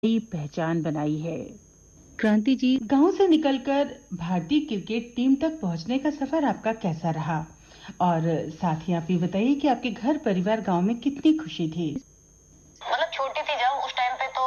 नई पहचान बनाई है। क्रांति जी, गांव से निकलकर भारतीय क्रिकेट टीम तक पहुंचने का सफर आपका कैसा रहा? और साथ ही आप ये बताइए कि आपके घर परिवार गांव में कितनी खुशी थी? मतलब छोटी थी जब उस टाइम पे तो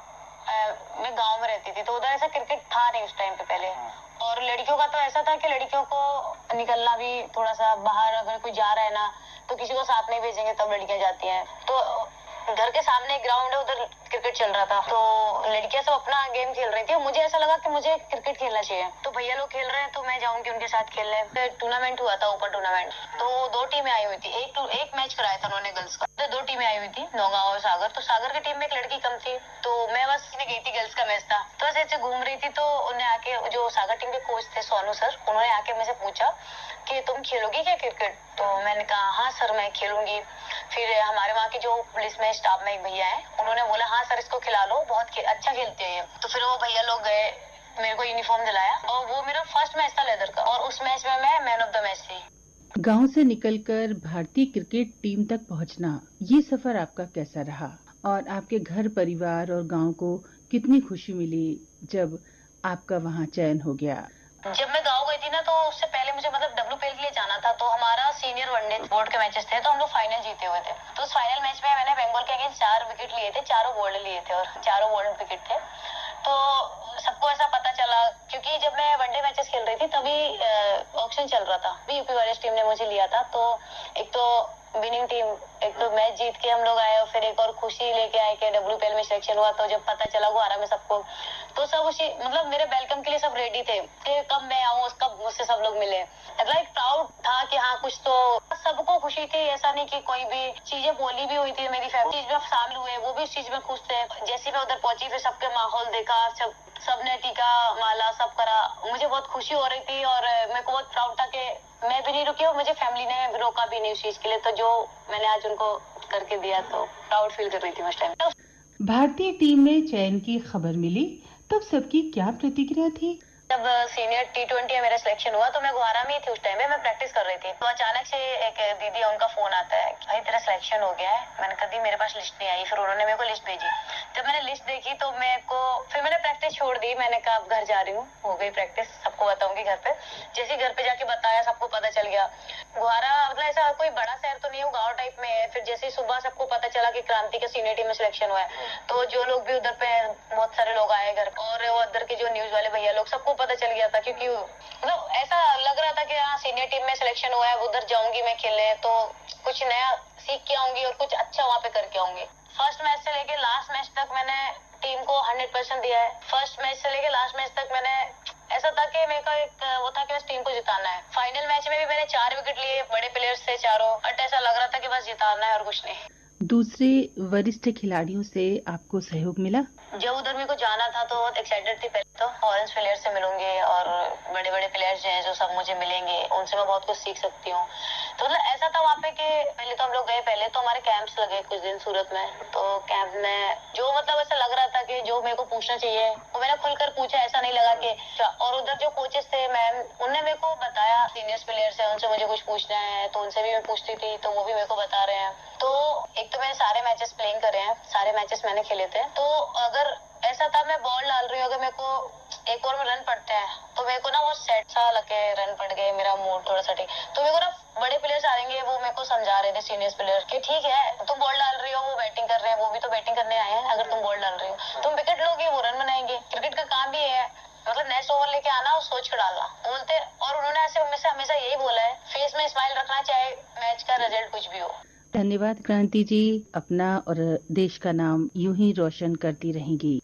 मैं गांव में रहती थी तो उधर ऐसा क्रिकेट था नहीं उस टाइम पे पहले। और लड़कियों का तो ऐसा था कि लड़कियों को निकलना भी थोड़ा सा बाहर अगर कोई जा रहा है ना तो किसी को साथ नहीं भेजेंगे तब लड़कियां जाती हैं। तो घर के सामने एक ग्राउंड है उधर क्रिकेट चल रहा था तो लड़कियां सब अपना गेम खेल रही थी और मुझे ऐसा लगा कि मुझे क्रिकेट खेलना चाहिए। तो भैया लोग खेल रहे हैं तो मैं जाऊंगी उनके साथ खेलने। फिर टूर्नामेंट हुआ था ओपन टूर्नामेंट तो दो टीमें आई हुई थी। एक मैच कराया था उन्होंने गर्ल्स का। तो दो टीमें आई हुई थी नौगांव और सागर। तो सागर की टीम में एक लड़की कम थी तो मैं बस गई थी गर्ल्स का मैच था तो ऐसे घूम रही थी तो उन्हें आके जो सागर टीम के कोच थे सोनू सर उन्होंने आके मुझसे पूछा कि तुम खेलोगी क्या क्रिकेट? तो मैंने कहा हाँ सर मैं खेलूंगी। फिर हमारे वहाँ की जो पुलिस में स्टाफ में एक भैया है उन्होंने बोला हाँ सर इसको खिला लो बहुत अच्छा खेलते हैं। तो फिर वो भैया लोग गए मेरे को यूनिफॉर्म दिलाया और वो मेरा फर्स्ट मैच था लेदर का और उस मैच में मैं मैन ऑफ द मैच थी। गांव से निकलकर भारतीय क्रिकेट टीम तक पहुंचना, ये सफर आपका कैसा रहा? और आपके घर परिवार और गांव को कितनी खुशी मिली जब आपका वहां चयन हो गया? जब मैं गाँव गई थी ना तो उससे पहले मुझे मतलब WPL के लिए जाना था तो हमारा सीनियर वनडे बोर्ड के मैचेस थे तो हम लोग फाइनल जीते हुए थे। तो उस फाइनल मैच में मैंने बंगाल के अगेंस्ट 4 विकेट लिए थे, चारों बोल्ड लिए थे और चारों बोल्ड विकेट थे। तो सबको ऐसा पता चला क्योंकि जब मैं वनडे मैचेस खेल रही थी तभी ऑक्शन चल रहा था। यूपी वॉरियर्स टीम ने मुझे लिया था तो एक तो विनिंग टीम एक तो मैच जीत के हम लोग आए और फिर एक और खुशी लेके आए कि WPL में सिलेक्शन हुआ। तो जब पता चला गुहारा में सबको तो सब उसी मतलब मेरे वेलकम के लिए सब रेडी थे कि कब मैं आऊँ कब मुझसे सब लोग मिले। मतलब एक प्राउड था कि हाँ कुछ तो सबको खुशी थी। ऐसा नहीं कि कोई भी चीजें बोली भी हुई थी मेरी फैमिली चीज में शामिल हुए वो भी उस चीज में खुश थे। जैसे मैं उधर पहुंची फिर सबके माहौल देखा सबने टीका माला सब करा मुझे बहुत खुशी हो रही थी और मेरे को बहुत प्राउड था कि मैं भी नहीं रुकी और मुझे फैमिली ने रोका भी नहीं उस चीज के लिए। तो जो मैंने आज उनको करके दिया तो प्राउड फील कर रही थी उस टाइम। भारतीय टीम में चयन की खबर मिली तब सबकी क्या प्रतिक्रिया थी? जब सीनियर T20 में मेरा सिलेक्शन हुआ तो मैं गुहारा में ही थी उस टाइम पे मैं प्रैक्टिस कर रही थी। तो अचानक से एक दीदी है उनका फोन आता है भाई तेरा सिलेक्शन हो गया है। मैंने कहा मेरे पास लिस्ट नहीं आई। फिर उन्होंने मेरे को लिस्ट भेजी। जब मैंने लिस्ट देखी तो मेरे को फिर मैंने प्रैक्टिस छोड़ दी। मैंने कहा अब घर जा रही हूँ हो गई प्रैक्टिस सबको बताऊंगी घर पे। जैसे घर पे जाके बताया सबको पता चल गया। गुहारा मतलब ऐसा कोई बड़ा शहर तो नहीं है गाँव टाइप में है। फिर जैसे सुबह सबको पता चला कि क्रांति के सीनियर टीम में सिलेक्शन हुआ है तो जो लोग भी उधर पे बहुत सारे लोग आए घर और वो उधर के जो न्यूज वाले भैया लोग सबको पता चल गया था क्योंकि मतलब ऐसा लग रहा था कि हाँ सीनियर टीम में सिलेक्शन हुआ है उधर जाऊंगी मैं खेलने तो कुछ नया सीख के आऊंगी और कुछ अच्छा वहाँ पे करके आऊंगी। फर्स्ट मैच से लेके लास्ट मैच तक मैंने टीम को 100% दिया है। फर्स्ट मैच से लेके लास्ट मैच तक मैंने ऐसा था कि मेरे का एक वो था कि बस टीम को जिताना है। फाइनल मैच में भी मैंने 4 विकेट लिए बड़े प्लेयर्स थे चारों बट ऐसा लग रहा था कि बस जिताना है और कुछ नहीं। दूसरे वरिष्ठ खिलाड़ियों से आपको सहयोग मिला? जब उधर मेरे को जाना था तो बहुत एक्साइटेड थी। पहले तो ऑरेंज प्लेयर से मिलूंगी और बड़े बड़े प्लेयर्स जो हैं जो सब मुझे मिलेंगे उनसे मैं बहुत कुछ सीख सकती हूँ। तो मतलब ऐसा था वहाँ पे कि पहले तो हम लोग गए पहले तो हमारे कैंप्स लगे कुछ दिन सूरत में। तो कैंप में जो मतलब ऐसा लग रहा था कि जो मेरे को पूछना चाहिए वो मैंने खुलकर पूछा। ऐसा नहीं लगा कि और उधर जो कोचेस थे मैम उनने मेरे को बताया सीनियर्स प्लेयर्स है उनसे मुझे कुछ पूछना है तो उनसे भी मैं पूछती थी तो वो भी मेरे को बता रहे हैं। तो एक तो मैंने सारे मैचेस प्लेइंग करे हैं सारे मैचेस मैंने खेले थे। तो अगर ऐसा था मैं बॉल डाल रही हूँ अगर मेरे को एक ओवर में रन पड़ते हैं तो मेरे को ना वो सेट सा लगे रन पड़ गए मेरा मूड थोड़ा सा ठीक। तो मेरे को ना बड़े प्लेयर्स आ रहेंगे वो मेरे को समझा रहे थे सीनियर प्लेयर कि ठीक है तुम बॉल डाल रही हो वो बैटिंग कर रहे हैं वो भी तो बैटिंग करने आए हैं। अगर तुम बॉल डाल रही हो तुम विकेट लोगे वो रन बनाएंगे। क्रिकेट का काम भी है मतलब नेक्स्ट ओवर लेके आना और सोच कर डालना बोलते। और उन्होंने ऐसे हमेशा यही बोला है फेस में स्माइल रखना चाहे मैच का रिजल्ट कुछ भी हो। धन्यवाद क्रांति जी, अपना और देश का नाम यूं ही रोशन करती रहेंगी।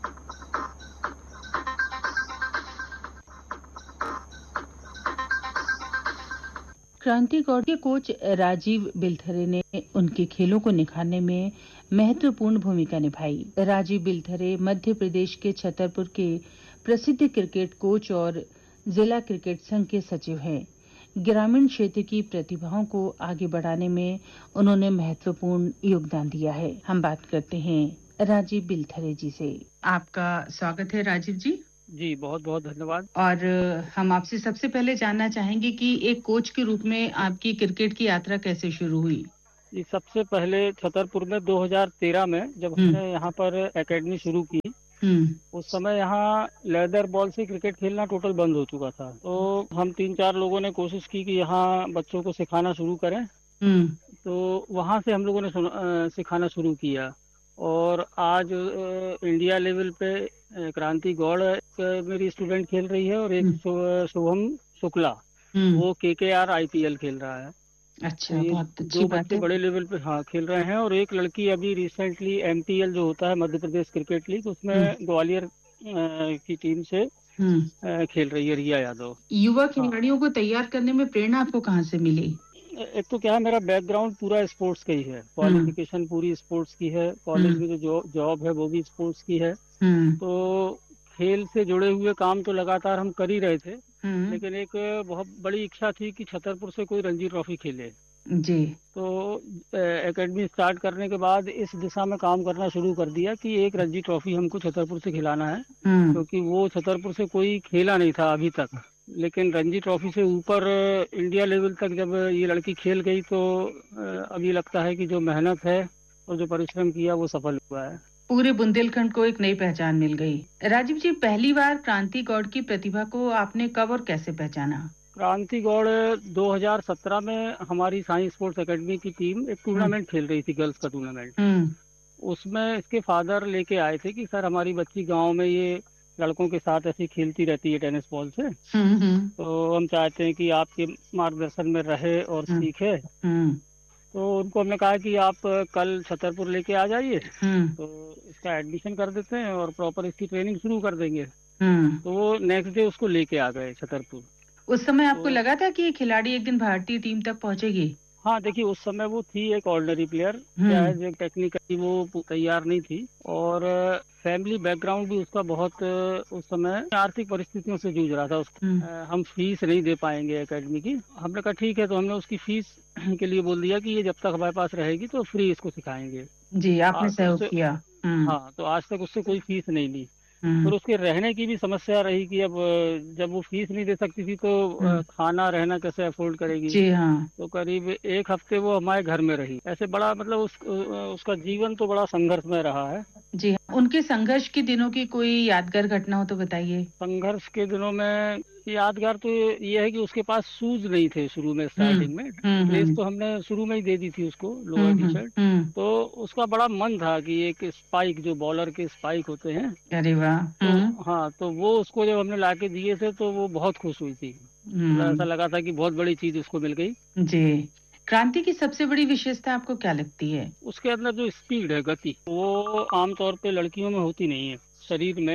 क्रांति गौड़ के कोच राजीव बिलथरे ने उनके खेलों को निखारने में महत्वपूर्ण भूमिका निभाई। राजीव बिलथरे मध्य प्रदेश के छतरपुर के प्रसिद्ध क्रिकेट कोच और जिला क्रिकेट संघ के सचिव हैं। ग्रामीण क्षेत्र की प्रतिभाओं को आगे बढ़ाने में उन्होंने महत्वपूर्ण योगदान दिया है। हम बात करते हैं राजीव बिलथरे जी से। आपका स्वागत है राजीव जी। जी बहुत-बहुत धन्यवाद। और हम आपसे सबसे पहले जानना चाहेंगे कि एक कोच के रूप में आपकी क्रिकेट की यात्रा कैसे शुरू हुई? ये सबसे पहले छतरपुर में 2013 में जब हमने यहाँ पर एकेडमी शुरू की, उस समय यहाँ लेदर बॉल से क्रिकेट खेलना टोटल बंद हो चुका था। तो हम 3-4 लोगों ने कोशिश की कि यहाँ बच्चों को सिखाना शुरू करें। तो वहाँ से हम लोगों ने सिखाना शुरू किया और आज इंडिया लेवल पे क्रांति गौड़ मेरी स्टूडेंट खेल रही है और एक शुभम शुक्ला, वो KKR IPL खेल रहा है। अच्छा, तो ये बहुत अच्छी दो बात बच्चे है। बड़े लेवल पे हाँ खेल रहे हैं और एक लड़की अभी रिसेंटली MPL जो होता है मध्य प्रदेश क्रिकेट लीग, उसमें ग्वालियर की टीम से खेल रही है, रिया यादव। युवा खिलाड़ियों को तैयार करने में प्रेरणा आपको कहाँ से मिली? एक तो क्या है, मेरा बैकग्राउंड पूरा स्पोर्ट्स का ही है, क्वालिफिकेशन पूरी स्पोर्ट्स की है, कॉलेज में जो जॉब है वो भी स्पोर्ट्स की है। तो खेल से जुड़े हुए काम तो लगातार हम कर ही रहे थे, लेकिन एक बहुत बड़ी इच्छा थी कि छतरपुर से कोई रणजी ट्रॉफी खेले जी। तो एकेडमी स्टार्ट करने के बाद इस दिशा में काम करना शुरू कर दिया कि एक रणजी ट्रॉफी हमको छतरपुर से खिलाना है, क्योंकि वो छतरपुर से कोई खेला नहीं था अभी तक। लेकिन रणजी ट्रॉफी से ऊपर इंडिया लेवल तक जब ये लड़की खेल गई तो अभी लगता है कि जो मेहनत है और जो परिश्रम किया वो सफल हुआ है। पूरे बुंदेलखंड को एक नई पहचान मिल गई। राजीव जी, पहली बार क्रांति गौड़ की प्रतिभा को आपने कब और कैसे पहचाना? क्रांति गौड़ 2017 में हमारी साइंस स्पोर्ट्स एकेडमी की टीम एक टूर्नामेंट खेल रही थी, गर्ल्स का टूर्नामेंट। उसमें इसके फादर लेके आए थे कि सर हमारी बच्ची गांव में ये लड़कों के साथ ऐसी खेलती रहती है टेनिस बॉल से, तो हम चाहते हैं कि आपके मार्गदर्शन में रहे और सीखे। तो उनको हमने कहा कि आप कल छतरपुर लेके आ जाइए, तो इसका एडमिशन कर देते हैं और प्रॉपर इसकी ट्रेनिंग शुरू कर देंगे। तो वो नेक्स्ट डे उसको लेके आ गए छतरपुर। उस समय आपको लगा था कि ये खिलाड़ी एक दिन भारतीय टीम तक पहुंचेगी? हाँ, देखिए उस समय वो थी एक ऑर्डिनरी प्लेयर, क्या है जो टेक्निकली वो तैयार नहीं थी और फैमिली बैकग्राउंड भी उसका बहुत उस समय आर्थिक परिस्थितियों से जूझ रहा था। उसको हम फीस नहीं दे पाएंगे एकेडमी की। हमने कहा ठीक है, तो हमने उसकी फीस के लिए बोल दिया कि ये जब तक हमारे पास रहेगी तो फ्री इसको सिखाएंगे। जी, आपने सहयोग किया। हाँ, तो आज तक उससे कोई फीस नहीं ली। फिर उसके रहने की भी समस्या रही कि अब जब वो फीस नहीं दे सकती थी तो खाना रहना कैसे अफोर्ड करेगी। जी हाँ। तो करीब 1 हफ्ते वो हमारे घर में रही। ऐसे बड़ा मतलब उसका जीवन तो बड़ा संघर्षमय रहा है। जी हाँ। उनके संघर्ष के दिनों की कोई यादगार घटना हो तो बताइए। संघर्ष के दिनों में यादगार तो ये है कि उसके पास शूज नहीं थे शुरू में, स्टार्टिंग में। ड्रेस तो हमने शुरू में ही दे दी थी उसको, लोअर टी शर्ट। तो उसका बड़ा मन था कि एक स्पाइक, जो बॉलर के स्पाइक होते हैं, अरे वाह। तो हाँ, तो वो उसको जब हमने लाके दिए थे तो वो बहुत खुश हुई थी। मतलब ऐसा लगा था कि बहुत बड़ी चीज उसको मिल गई। जी। क्रांति की सबसे बड़ी विशेषता आपको क्या लगती है? उसके अंदर जो स्पीड है, गति, वो आमतौर पे लड़कियों में होती नहीं है। शरीर में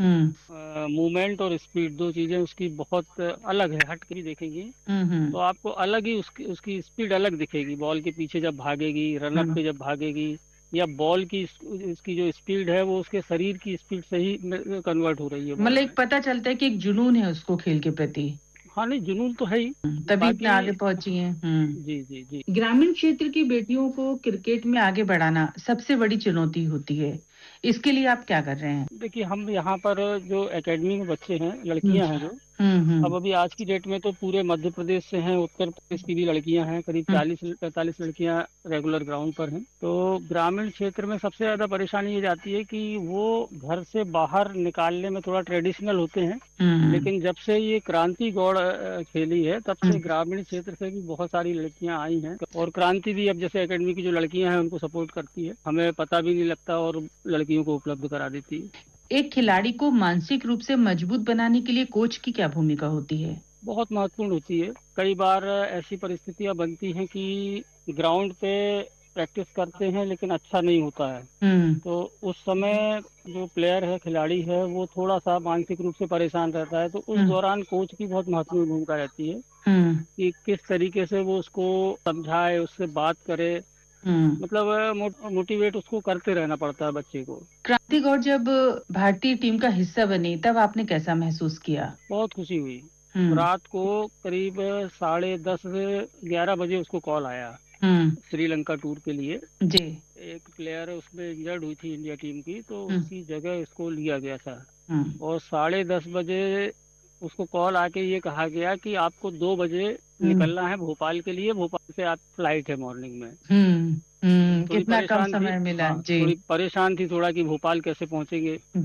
मूवमेंट और स्पीड, दो चीजें उसकी बहुत अलग है, हट के भी देखेंगी तो आपको अलग ही उसकी स्पीड अलग दिखेगी। बॉल के पीछे जब भागेगी, रनअप पे जब भागेगी, या बॉल की इसकी जो स्पीड है वो उसके शरीर की स्पीड से ही कन्वर्ट हो रही है। मतलब एक पता चलता है कि एक जुनून है उसको खेल के प्रति। हाँ, नहीं, जुनून तो है ही, तभी इतने आगे पहुंची हैं। जी जी जी। ग्रामीण क्षेत्र की बेटियों को क्रिकेट में आगे बढ़ाना सबसे बड़ी चुनौती होती है, इसके लिए आप क्या कर रहे हैं? देखिए, हम यहाँ पर जो एकेडमी में बच्चे हैं, लड़कियां हैं जो अब अभी आज की डेट में तो पूरे मध्य प्रदेश से हैं, उत्तर प्रदेश की भी लड़कियां हैं, करीब 40-45 लड़कियां रेगुलर ग्राउंड पर हैं। तो ग्रामीण क्षेत्र में सबसे ज्यादा परेशानी ये जाती है कि वो घर से बाहर निकालने में थोड़ा ट्रेडिशनल होते हैं, लेकिन जब से ये क्रांति गौड़ खेली है तब से ग्रामीण क्षेत्र से भी बहुत सारी लड़कियां आई हैं और क्रांति भी अब जैसे एकेडमी की जो लड़कियां हैं उनको सपोर्ट करती है, हमें पता भी नहीं लगता और लड़कियों को उपलब्ध करा देती है। एक खिलाड़ी को मानसिक रूप से मजबूत बनाने के लिए कोच की क्या भूमिका होती है? बहुत महत्वपूर्ण होती है। कई बार ऐसी परिस्थितियां बनती हैं कि ग्राउंड पे प्रैक्टिस करते हैं लेकिन अच्छा नहीं होता है, तो उस समय जो प्लेयर है, खिलाड़ी है, वो थोड़ा सा मानसिक रूप से परेशान रहता है। तो उस दौरान कोच की बहुत महत्वपूर्ण भूमिका रहती है कि किस तरीके से वो उसको समझाए, उससे बात करे, मतलब मोटिवेट उसको करते रहना पड़ता है बच्चे को। क्रांति गौड़ जब भारतीय टीम का हिस्सा बनी तब आपने कैसा महसूस किया? बहुत खुशी हुई। रात को करीब 10:30-11 बजे उसको कॉल आया श्रीलंका टूर के लिए। जी। एक प्लेयर उसमें इंजर्ड हुई थी इंडिया टीम की, तो उसकी जगह इसको लिया गया था और 10:30 बजे उसको कॉल आके ये कहा गया कि आपको 2 बजे निकलना है भोपाल के लिए, भोपाल से आप फ्लाइट है मॉर्निंग में। थोड़ी कितना कम परेशान थी। समय मिला हाँ, जी। थोड़ी परेशान थी थोड़ा कि भोपाल कैसे पहुंचेंगे।